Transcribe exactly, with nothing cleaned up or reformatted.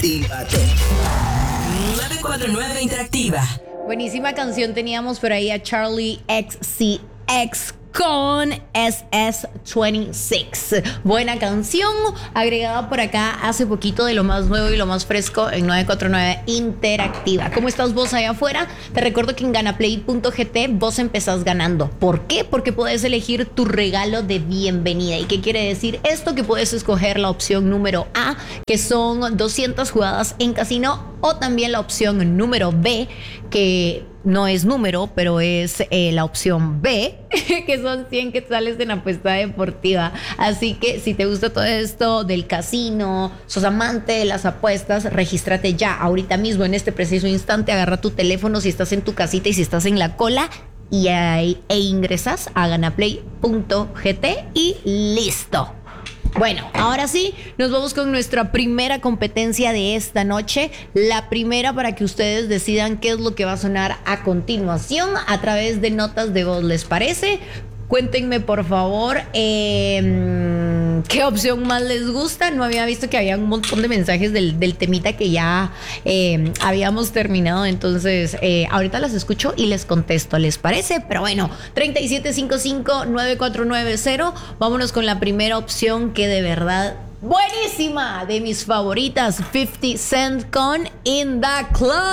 Actívate. nueve cuatro nueve Interactiva. Buenísima canción teníamos por ahí a Charlie X C X con S S veintiséis. Buena canción, agregada por acá hace poquito de lo más nuevo y lo más fresco en nueve cuatro nueve Interactiva. ¿Cómo estás vos allá afuera? Te recuerdo que en ganaplay punto g t vos empezás ganando. ¿Por qué? Porque puedes elegir tu regalo de bienvenida. ¿Y qué quiere decir esto? Que puedes escoger la opción número A, que son doscientas jugadas en casino, o también la opción número B, que no es número, pero es eh, la opción B, que son cien quetzales en apuesta deportiva. Así que si te gusta todo esto del casino, sos amante de las apuestas, regístrate ya, ahorita mismo, en este preciso instante. Agarra tu teléfono si estás en tu casita y si estás en la cola, y ahí, e ingresas a ganaplay punto g t y listo. Bueno, ahora sí, nos vamos con nuestra primera competencia de esta noche. La primera, para que ustedes decidan qué es lo que va a sonar a continuación a través de notas de voz. ¿Les parece? Cuéntenme, por favor, eh, qué opción más les gusta. No había visto que había un montón de mensajes del, del temita que ya eh, habíamos terminado. Entonces, eh, ahorita las escucho y les contesto. ¿Les parece? Pero bueno, treinta y siete cincuenta y cinco, noventa y cuatro noventa. Vámonos con la primera opción, que de verdad, buenísima, de mis favoritas, fifty Cent con In The Club.